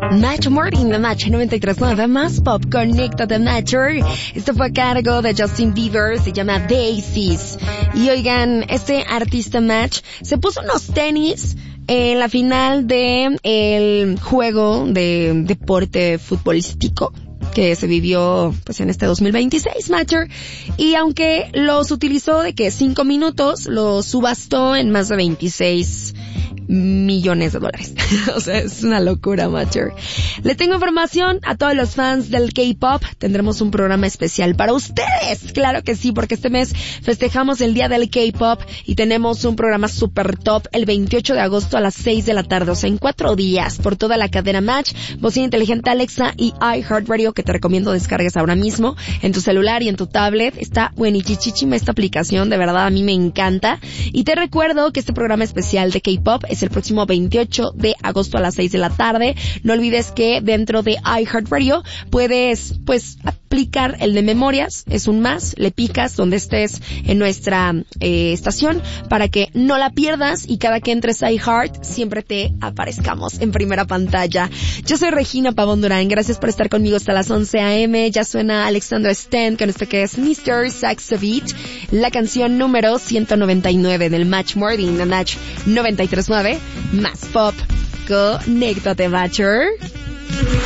Match Morning, The Match 93.9, más pop, Conéctate Matcher. Esto fue a cargo de Justin Bieber, se llama Daisies. Y oigan, este artista Match se puso unos tenis en la final de el juego de deporte futbolístico que se vivió pues en este 2026, Matcher, y aunque los utilizó de que 5 minutos, los subastó en más de 26 millones de dólares. O sea, es una locura, Matcher. Le tengo información a todos los fans del K-pop. Tendremos un programa especial para ustedes. Claro que sí, porque este mes festejamos el día del K-pop y tenemos un programa super top el 28 de agosto a las 6 de la tarde. O sea, en 4 días por toda la cadena Match, bocina inteligente Alexa y iHeartRadio, que te recomiendo descargues ahora mismo en tu celular y en tu tablet. Está buenichichichima esta aplicación, de verdad a mí me encanta. Y te recuerdo que este programa especial de K-pop es el próximo 28 de agosto a las 6 de la tarde. No olvides que dentro de iHeartRadio puedes, pues, aplicar el de memorias. Es un más, le picas donde estés en nuestra estación para que no la pierdas y cada que entres a iHeart siempre te aparezcamos en primera pantalla. Yo soy Regina Pavón Durán. Gracias por estar conmigo hasta las 11 a.m. Ya suena Alexandra Stan con esto que es Mr. Saxovich, la canción número 199 del Match Morning, The Match 93.9. Más pop, conéctate, Matcher.